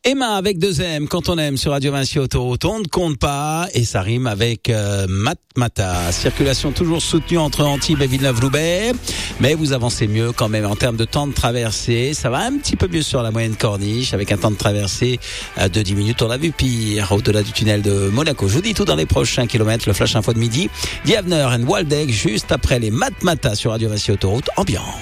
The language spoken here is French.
Emma avec 2M, quand on aime sur Radio Vinci Autoroute, on ne compte pas et ça rime avec Matmata. Circulation toujours soutenue entre Antibes et Villeneuve-Loubet, mais vous avancez mieux quand même en termes de temps de traversée. Ça va un petit peu mieux sur la moyenne corniche avec un temps de traversée de 10 minutes. On l'a vu pire au-delà du tunnel de Monaco. Je vous dis tout dans les prochains kilomètres. Le flash info de midi, Diavner and Waldeck juste après les Matmata sur Radio Vinci Autoroute. Ambiance.